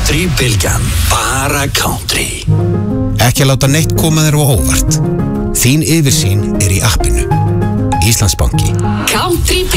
Country-bylgjan, bara country. Ekki að láta neitt koma þér á óvart. Þín yfirsýn í appinu. Íslandsbanki. Country